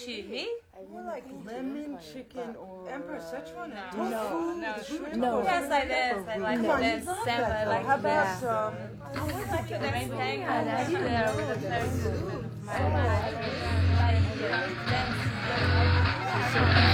chili. More like lemon chicken or Empress Szechuan. No. Yes, like this. I like this. Sample, like how about this. some? The main thing, I like there with the very good.